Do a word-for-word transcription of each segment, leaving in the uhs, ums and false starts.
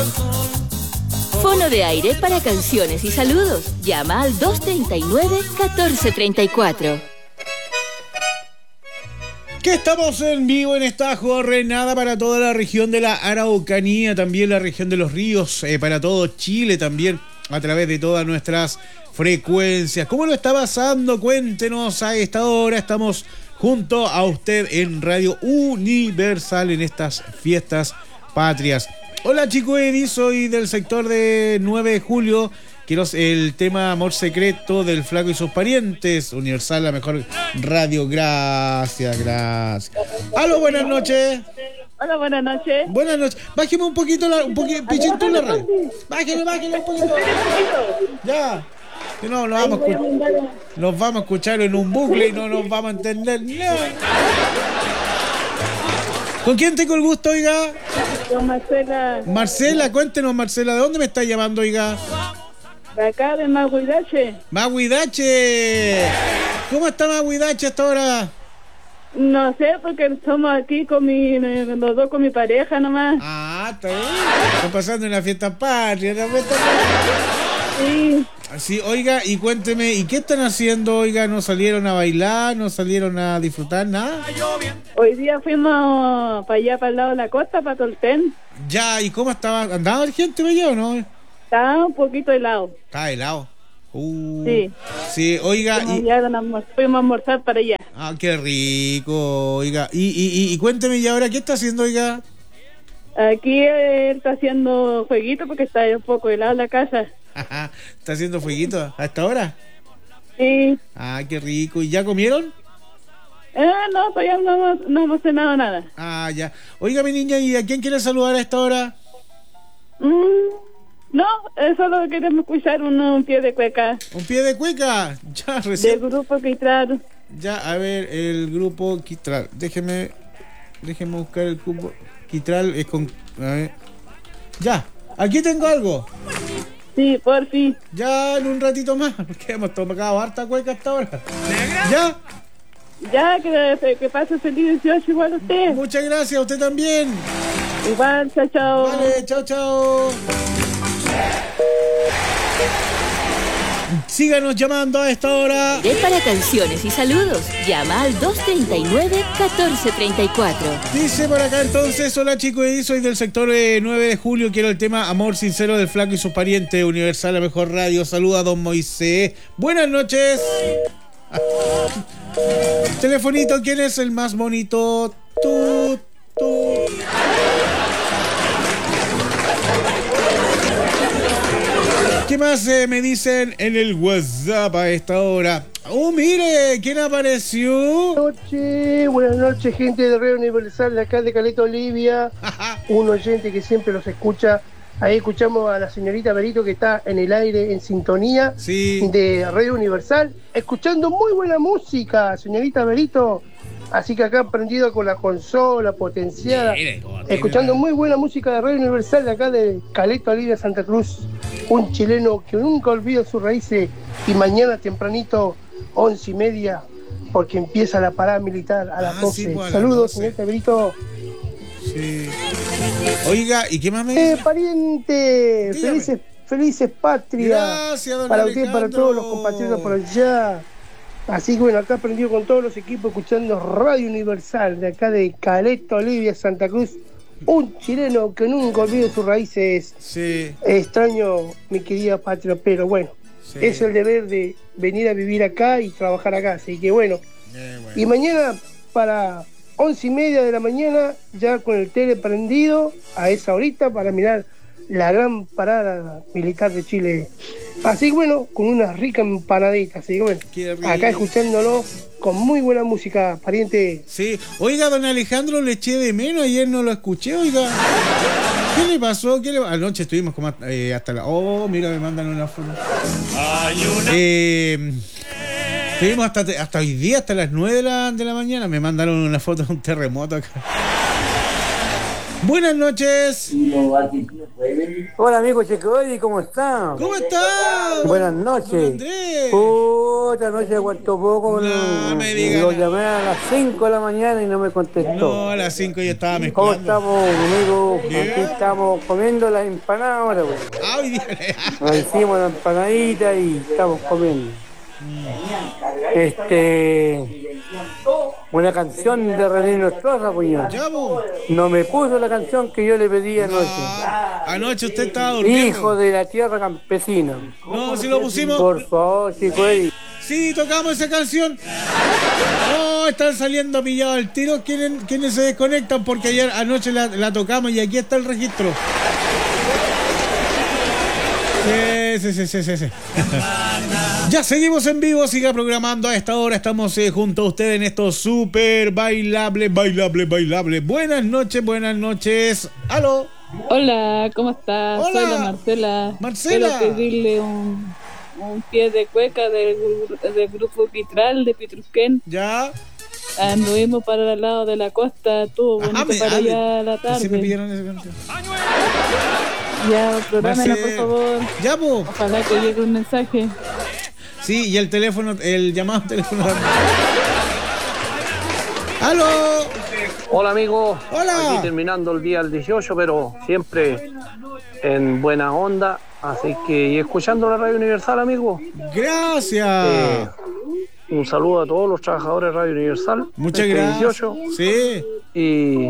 Fono de aire para canciones y saludos. Llama al dos treinta y nueve, catorce treinta y cuatro. Que estamos en vivo en esta jornada para toda la región de la Araucanía, también la región de los ríos, eh, para todo Chile también, a través de todas nuestras frecuencias. ¿Cómo lo está pasando? Cuéntenos a esta hora. Estamos junto a usted en Radio Universal en estas fiestas patrias. Hola, Chico Edi, soy del sector de nueve de julio. Quiero el tema Amor Secreto del Flaco y sus parientes. Universal, la mejor radio. Gracias, gracias. Aló, buenas noches. Hola, buenas noches. Buenas noches. Bájeme un poquito la, un poquito, pichito la radio. Bájeme, bájeme un poquito. Ya. Que no, nos vamos, a escuchar, nos vamos a escuchar en un bucle y no nos vamos a entender nada. ¿Con quién tengo el gusto, oiga? Con Marcela. Marcela, cuéntenos, Marcela, ¿de dónde me está llamando, oiga? De acá, de Maguidache. Maguidache. ¿Cómo está Maguidache hasta ahora? No sé, porque somos aquí con mi, los dos con mi pareja nomás. Ah, está bien. Están pasando una fiesta patria, una fiesta patria. Sí. Sí, oiga, y cuénteme, ¿y qué están haciendo, oiga? ¿No salieron a bailar? ¿No salieron a disfrutar? ¿Nada? Hoy día fuimos para allá, para el lado de la costa, para Tolten. Ya, ¿y cómo estaba? ¿Andaba gente allá o no? Estaba un poquito helado. Estaba helado. Uh, sí. Sí, oiga. Y... Ya fuimos a almorzar para allá. Ah, qué rico, oiga. Y, y, y, y cuénteme, ¿y ahora qué está haciendo, oiga? Aquí él está haciendo fueguito porque está un poco helado la casa. ¿Está haciendo fueguito a esta hora? Sí. Ah, qué rico. ¿Y ya comieron? Eh, no, todavía no hemos, no hemos cenado nada. Ah, ya. Oiga, mi niña, ¿y a quién quiere saludar a esta hora? Mm, no, eh, solo queremos escuchar un, un pie de cueca. ¿Un pie de cueca? Ya, recién. Del grupo Quitral. Ya, a ver, el grupo Quitral. Déjeme, déjeme buscar el grupo Quitral. Es con... A ver. Ya, aquí tengo algo. Sí, por fin. Ya, en un ratito más, porque hemos tomado harta cueca hasta ahora. ¿Ya? Ya, que, que pase feliz dieciocho igual a usted. Muchas gracias, a usted también. Igual, chao, chao. Vale, chao, chao. Síganos llamando a esta hora. Es para canciones y saludos. Llama al dos treinta y nueve, catorce treinta y cuatro. Dice por acá entonces, hola chicos, y soy del sector eh, nueve de julio. Quiero el tema Amor Sincero del Flaco y sus parientes. Universal, la mejor radio. Saluda a don Moisés. Buenas noches. Telefonito, ¿quién es el más bonito? Tú, tú. ¿Qué más eh, me dicen en el WhatsApp a esta hora? ¡Oh, mire! ¿Quién apareció? Buenas noches, buenas noches, gente de Radio Universal de acá de Caleta Olivia. Un oyente que siempre los escucha. Ahí escuchamos a la señorita Berito que está en el aire en sintonía sí. de Radio Universal, escuchando muy buena música, señorita Berito. Así que acá prendido con la consola potenciada, Mire, escuchando muy buena música de Radio Universal de acá de Caleta Olivia, Santa Cruz. Un chileno que nunca olvida sus raíces y mañana tempranito, once y media, porque empieza la parada militar a las ah, doce. Sí, pues, saludos, señorita Berito. Sí. Oiga, ¿y qué más me dice? Eh, pariente, Dígame. felices, felices patrias. Gracias, don para Alejandro. usted, para todos los compatriotas por allá. Así que bueno, acá aprendido con todos los equipos escuchando Radio Universal de acá de Caleta Olivia, Santa Cruz. Un chileno que nunca olvide sus raíces. Sí. Extraño mi querida patria, pero bueno, sí. Es el deber de venir a vivir acá y trabajar acá. Así que bueno. Eh, bueno. Y mañana para once y media de la mañana, ya con el tele prendido a esa horita para mirar la gran parada militar de Chile. Así que bueno, con una rica empanadita. Así que bueno, acá escuchándolo con muy buena música, pariente. Sí, oiga, don Alejandro, le eché de menos, ayer no lo escuché, oiga. ¿Qué le pasó? ¿Qué le... Anoche estuvimos como eh, hasta la... Oh, mira, me mandan una foto. Eh... Estuvimos hasta, hasta hoy día, hasta las nueve de la, de la mañana. Me mandaron una foto de un terremoto acá. Buenas noches. Hola amigo Checoy, ¿cómo están? ¿Cómo estás? Buenas noches. Andrés. Otra noche aguantó poco. No me digas. Lo llamé a las cinco de la mañana y no me contestó. No, a las cinco ya estaba ¿Cómo mezclando. estamos, amigo? Bien. Aquí estamos comiendo las empanadas ahora, güey. Ah, hoy día. Nos hicimos la empanadita y estamos comiendo. Este... Una canción de René Nostroza, puñal. Ya, po. No me puso la canción que yo le pedí anoche. Ah, anoche usted estaba durmiendo. Hijo de la tierra campesina. No, si lo pusimos. Por favor, chico Eddie. Sí, tocamos esa canción. No, están saliendo pillados al tiro. ¿Quiénes, quiénes se desconectan? Porque ayer anoche la, la tocamos y aquí está el registro. Sí, sí, sí, sí, sí, sí. Ya seguimos en vivo, siga programando a esta hora. Estamos eh, junto a usted en estos super bailables, bailables, bailables. Buenas noches, buenas noches. ¿Aló? Hola, ¿cómo estás? Hola. Soy la Marcela. Marcela. Quiero pedirle un, un pie de cueca del, del grupo Vitral de Pitrusquén. ¿Ya? Anduvimos para el lado de la costa, estuvo bonito Ah, me- para ah, allá la Sí me tarde. pidieron esa canción. Ya, prográmela, por Marce- favor. Ya, po. Ojalá que llegue un mensaje. Sí, y el teléfono, el llamado teléfono. ¡Aló! Hola amigo, Hola. aquí terminando el día el dieciocho, pero siempre en buena onda, así que y escuchando la Radio Universal, amigo. Gracias. Eh, un saludo a todos los trabajadores de Radio Universal. Muchas este gracias. dieciocho, Sí. y,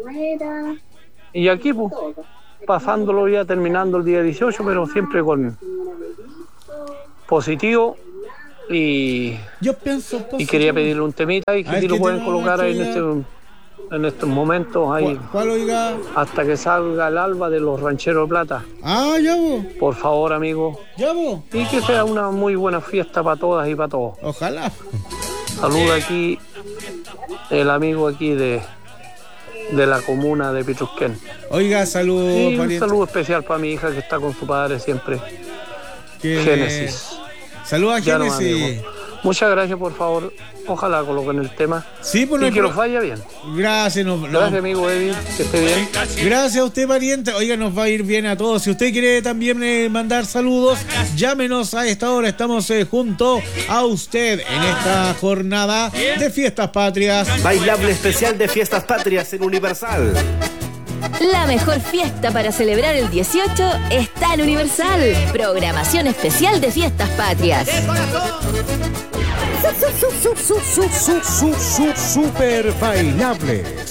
y aquí pues, pasándolo ya terminando el día dieciocho, pero siempre con positivo. Y, Yo pienso. y quería pedirle un temita y A que ver, si lo ¿qué pueden tema colocar ahí en, vas a este, en estos momentos ahí. ¿Cuál, cuál, oiga? Hasta que salga el alba de los rancheros de plata. Ah, ya, po. Por favor, amigo. Ya, po. Y que sea una muy buena fiesta para todas y para todos. Ojalá. Saluda aquí el amigo aquí de, de la comuna de Pitrusquén. Oiga, saludos, Y un pariente. saludo especial para mi hija que está con su padre siempre. Que- Génesis. Saludos a Ya no, Génesis. amigo. Muchas gracias, por favor. Ojalá coloquen el tema. Sí, pues no Y hay que pro- los vaya bien. Gracias, no, no. Gracias, amigo Eddie. Que esté bien. Gracias a usted, pariente. Oiga, nos va a ir bien a todos. Si usted quiere también eh, mandar saludos, llámenos a esta hora. Estamos eh, junto a usted en esta jornada de Fiestas Patrias. Bailable especial de Fiestas Patrias en Universal. La mejor fiesta para celebrar el dieciocho está en Universal. Programación especial de Fiestas Patrias. Super bailable.